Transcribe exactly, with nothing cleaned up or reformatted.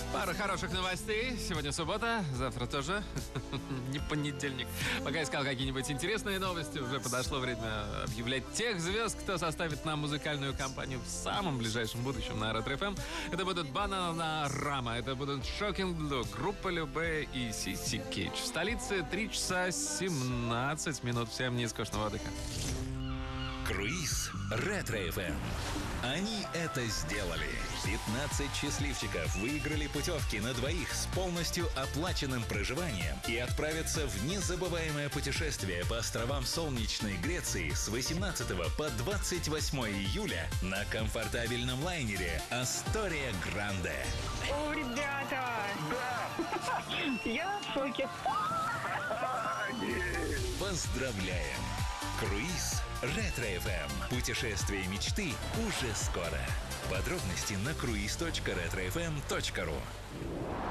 Пара хороших новостей. Сегодня суббота, завтра тоже не понедельник. Пока искал какие-нибудь интересные новости, уже подошло время объявлять тех звезд, кто составит нам музыкальную компанию в самом ближайшем будущем на Ретро эф эм. Это будут Бананарама, это будут Shocking Blue, группа Любэ и Сиси Кейдж. В столице три часа семнадцать минут. Всем нескучного отдыха. Круиз Ретро эф эм. Они это сделали. пятнадцать счастливчиков выиграли путевки на двоих с полностью оплаченным проживанием и отправятся в незабываемое путешествие по островам солнечной Греции с восемнадцатого по двадцать восьмое июля на комфортабельном лайнере «Астория Гранде». О, ребята! Да! Я в шоке. Поздравляем! Круиз Ретро эф эм. Путешествие мечты уже скоро. Подробности на круиз точка ретро эф эм точка ру.